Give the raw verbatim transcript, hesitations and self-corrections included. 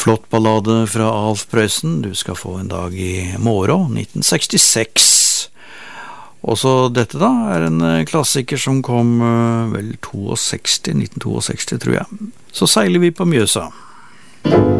Flott ballade fra Alf Prøysen, Du skal få en dag i morgen, nitten sekstiseks. Også dette da er en klassiker som kom vel sekstito, nitten sekstito tror jeg. Så seiler vi på Mjøsa.